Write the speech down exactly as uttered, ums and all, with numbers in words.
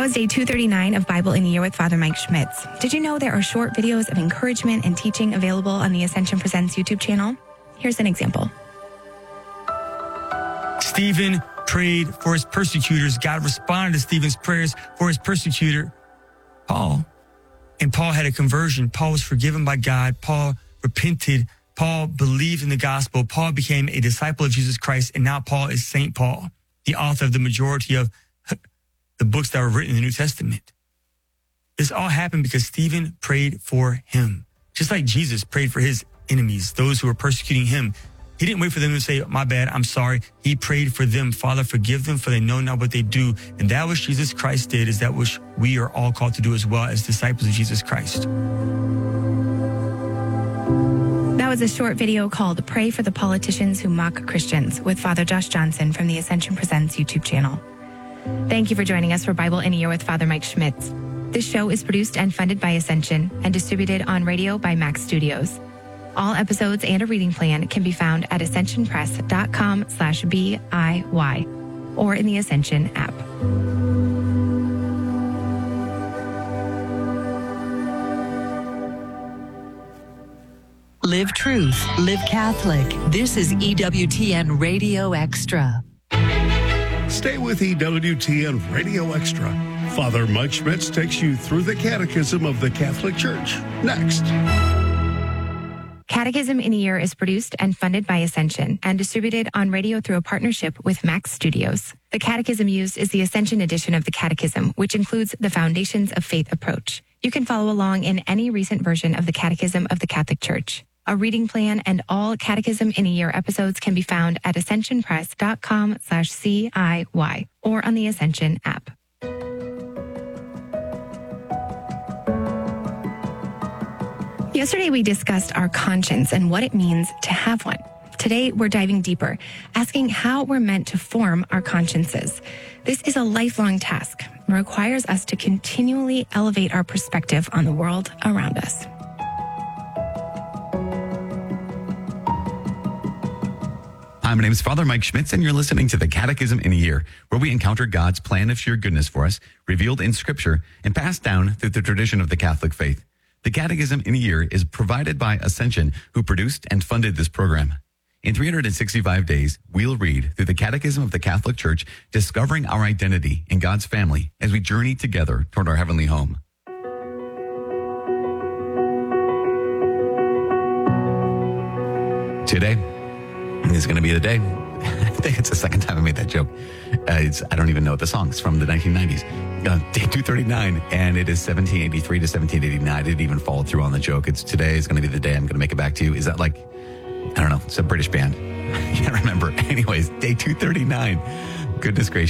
was day two thirty-nine of Bible in a Year with Father Mike Schmitz. Did you know there are short videos of encouragement and teaching available on the Ascension Presents YouTube channel? Here's an example. Stephen prayed for his persecutors. God responded to Stephen's prayers for his persecutor, Paul. And Paul had a conversion. Paul was forgiven by God. Paul repented. Paul believed in the gospel. Paul became a disciple of Jesus Christ. And now Paul is Saint Paul, the author of the majority of the books that were written in the New Testament. This all happened because Stephen prayed for him. Just like Jesus prayed for his enemies, those who were persecuting him. He didn't wait for them to say, my bad, I'm sorry. He prayed for them. Father, forgive them, for they know not what they do. And that which Jesus Christ did is that which we are all called to do as well as disciples of Jesus Christ. That was a short video called Pray for the Politicians Who Mock Christians with Father Josh Johnson from the Ascension Presents YouTube channel. Thank you for joining us for Bible in a Year with Father Mike Schmitz. This show is produced and funded by Ascension and distributed on radio by Max Studios. All episodes and a reading plan can be found at ascensionpress.com slash BIY or in the Ascension app. Live truth, live Catholic. This is E W T N Radio Extra. Stay with E W T N Radio Extra. Father Mike Schmitz takes you through the Catechism of the Catholic Church. Next. Catechism in a Year is produced and funded by Ascension and distributed on radio through a partnership with Max Studios. The catechism used is the Ascension edition of the Catechism, which includes the Foundations of Faith approach. You can follow along in any recent version of the Catechism of the Catholic Church. A reading plan and all Catechism in a Year episodes can be found at ascensionpress.com slash CIY or on the Ascension app. Yesterday, we discussed our conscience and what it means to have one. Today, we're diving deeper, asking how we're meant to form our consciences. This is a lifelong task and requires us to continually elevate our perspective on the world around us. Hi, my name is Father Mike Schmitz, and you're listening to the Catechism in a Year, where we encounter God's plan of sheer goodness for us, revealed in Scripture and passed down through the tradition of the Catholic faith. The Catechism in a Year is provided by Ascension, who produced and funded this program. In three hundred sixty-five days, we'll read through the Catechism of the Catholic Church, discovering our identity in God's family as we journey together toward our heavenly home. Today is going to be the day. I think it's the second time I made that joke. Uh, it's, I don't even know the song. It's from the nineteen nineties. Uh, day two thirty-nine, and it is seventeen eighty-three to seventeen eighty-nine. I didn't even follow through on the joke. It's today is going to be the day I'm going to make it back to you. Is that like, I don't know, it's a British band. I can't remember. Anyways, day two thirty-nine. Goodness gracious.